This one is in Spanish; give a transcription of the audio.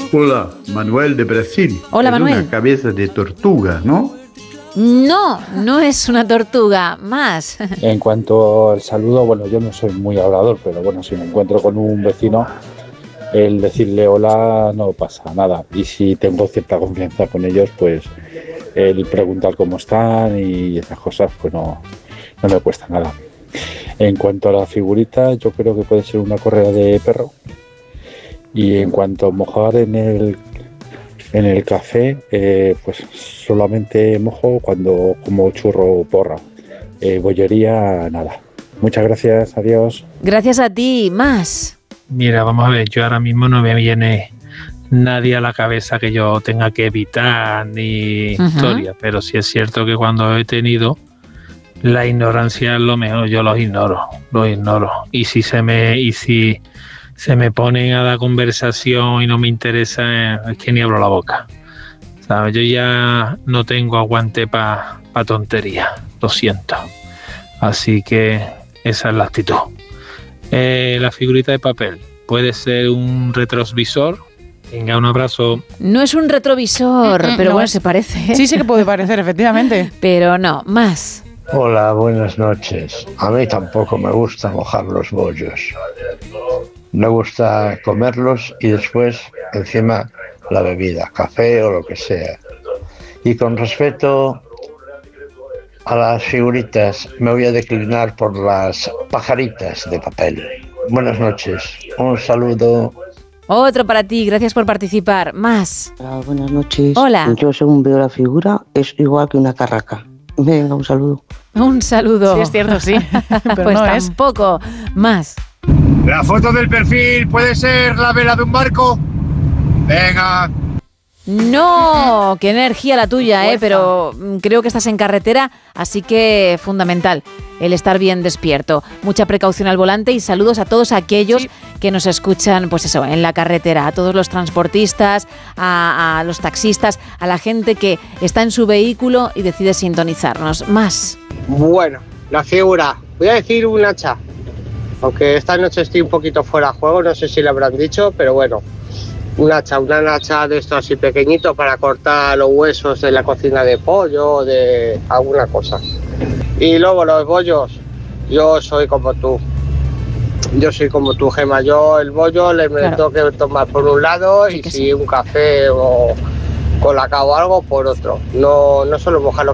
Hola, Manuel de Brasil. Hola, Manuel. Una cabeza de tortuga, ¿no? No, no es una tortuga, más. En cuanto al saludo, bueno, yo no soy muy hablador, pero bueno, si me encuentro con un vecino, el decirle hola no pasa nada. Y si tengo cierta confianza con ellos, pues el preguntar cómo están y esas cosas, pues no me cuesta nada. En cuanto a la figurita, yo creo que puede ser una correa de perro. Y en cuanto a mojar en el café, pues solamente mojo cuando como churro o porra. Bollería, nada. Muchas gracias, adiós. Gracias a ti, más. Mira, vamos a ver, yo ahora mismo no me viene nadie a la cabeza que yo tenga que evitar ni historia, pero sí es cierto que cuando he tenido la ignorancia es lo mejor, yo los ignoro. Y si se me ponen a la conversación y no me interesa, es que ni abro la boca. ¿Sabes? Yo ya no tengo aguante para tontería, lo siento. Así que esa es la actitud. La figurita de papel puede ser un retrovisor. Venga, un abrazo. No es un retrovisor, pero no bueno, es. se parece. Sí, sí que puede parecer, efectivamente. Pero no, más. Hola, buenas noches. A mí tampoco me gusta mojar los bollos. Me gusta comerlos y después encima la bebida, café o lo que sea. Y con respecto a las figuritas, me voy a declinar por las pajaritas de papel. Buenas noches, un saludo. Otro para ti, gracias por participar. Más. Hola, buenas noches. Hola. Yo según veo la figura es igual que una carraca. Venga, un saludo. Un saludo. Sí, es cierto, sí. Pero pues no es. tampoco. Más. La foto del perfil puede ser la vela de un barco. Venga. No, qué energía la tuya, pero creo que estás en carretera, así que fundamental el estar bien despierto. Mucha precaución al volante y saludos a todos aquellos que nos escuchan, pues eso, en la carretera, a todos los transportistas, a los taxistas, a la gente que está en su vehículo y decide sintonizarnos. Más. Bueno, la figura, voy a decir un hacha, aunque esta noche estoy un poquito fuera de juego, no sé si lo habrán dicho, pero bueno. Una hacha de esto así pequeñito para cortar los huesos de la cocina de pollo o de alguna cosa. Y luego los bollos, yo soy como tú, Gemma. Yo el bollo me tengo que tomar por un lado y si un café o colacao o algo por otro. No suelo mojarlo.